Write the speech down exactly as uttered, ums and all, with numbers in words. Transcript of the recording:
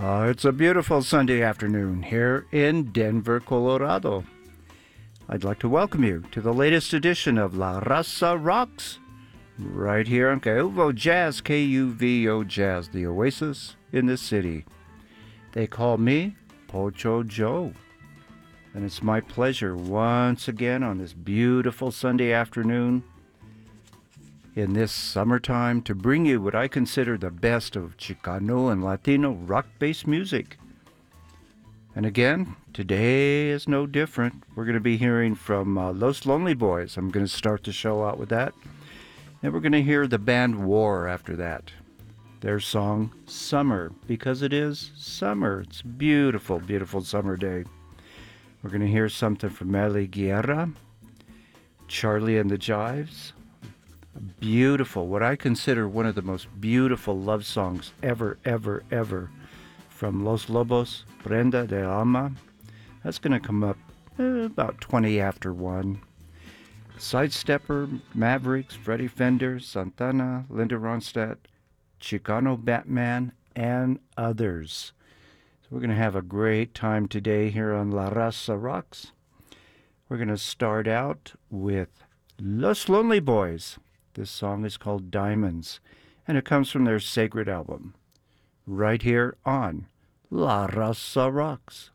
Uh, it's a beautiful Sunday afternoon here in Denver, Colorado. I'd like to welcome you to the latest edition of La Raza Rocks, right here on Kuvo Jazz, K U V O Jazz, the oasis in the city. They call me Pocho Joe, and it's my pleasure once again on this beautiful Sunday afternoon in this summertime to bring you what I consider the best of Chicano and Latino rock-based music. And again, today is no different. We're going to be hearing from uh, Los Lonely Boys. I'm going to start the show out with that. And we're going to hear the band War after that. Their song, Summer, because it is summer. It's a beautiful, beautiful summer day. We're going to hear something from Meli Guerra, Charlie and the Jives. Beautiful, what I consider one of the most beautiful love songs ever, ever, ever, from Los Lobos, Prenda de Alma. That's going to come up eh, about twenty after one. Sidestepper, Mavericks, Freddie Fender, Santana, Linda Ronstadt, Chicano Batman, and others. So we're going to have a great time today here on La Raza Rocks. We're going to start out with Los Lonely Boys. This song is called Diamonds, and it comes from their Sacred album, right here on La Raza Rocks.